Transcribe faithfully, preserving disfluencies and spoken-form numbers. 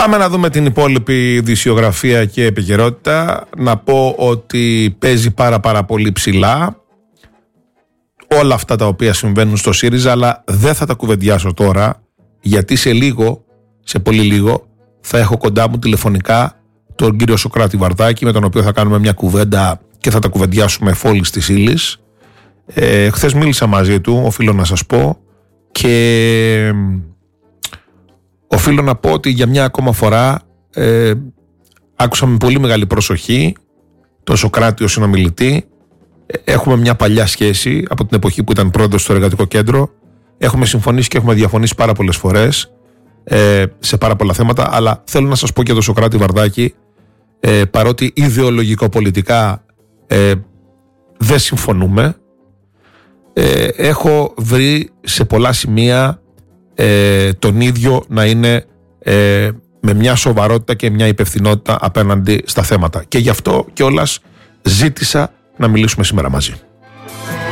Πάμε να δούμε την υπόλοιπη ειδησιογραφία και επικαιρότητα. Να πω ότι παίζει πάρα πάρα πολύ ψηλά όλα αυτά τα οποία συμβαίνουν στο ΣΥΡΙΖΑ, αλλά δεν θα τα κουβεντιάσω τώρα, γιατί σε λίγο, σε πολύ λίγο, θα έχω κοντά μου τηλεφωνικά τον κύριο Σωκράτη Βαρδάκη, με τον οποίο θα κάνουμε μια κουβέντα και θα τα κουβεντιάσουμε φόλης της ύλης. Ε, χθες μίλησα μαζί του, οφείλω να σας πω, και οφείλω να πω ότι για μια ακόμα φορά ε, άκουσα με πολύ μεγάλη προσοχή τον Σωκράτη ως συνομιλητή. Έχουμε μια παλιά σχέση από την εποχή που ήταν πρόεδρος στο Εργατικό Κέντρο. Έχουμε συμφωνήσει και έχουμε διαφωνήσει πάρα πολλές φορές ε, σε πάρα πολλά θέματα, αλλά θέλω να σας πω και τον Σωκράτη Βαρδάκη, ε, παρότι ιδεολογικο-πολιτικά ε, δεν συμφωνούμε, ε, έχω βρει σε πολλά σημεία ε, τον ίδιο να είναι ε, με μια σοβαρότητα και μια υπευθυνότητα απέναντι στα θέματα. Και γι' αυτό κιόλας ζήτησα να μιλήσουμε σήμερα μαζί.